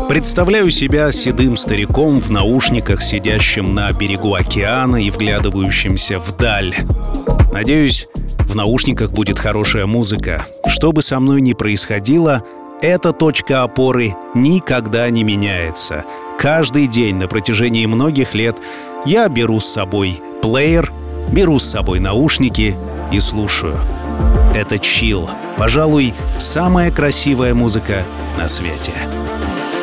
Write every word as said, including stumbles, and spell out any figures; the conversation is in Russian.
Представляю себя седым стариком в наушниках, сидящим на берегу океана и вглядывающимся вдаль. Надеюсь, в наушниках будет хорошая музыка. Что бы со мной ни происходило, эта точка опоры никогда не меняется. Каждый день на протяжении многих лет я беру с собой плеер, беру с собой наушники и слушаю. Это чилл. Пожалуй, самая красивая музыка на свете.